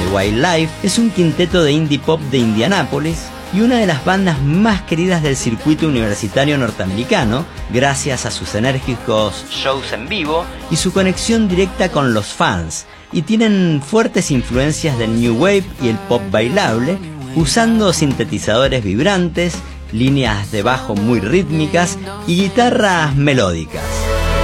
Wildlife es un quinteto de indie pop de Indianápolis y una de las bandas más queridas del circuito universitario norteamericano, gracias a sus enérgicos shows en vivo y su conexión directa con los fans, y tienen fuertes influencias del new wave y el pop bailable, usando sintetizadores vibrantes, líneas de bajo muy rítmicas y guitarras melódicas.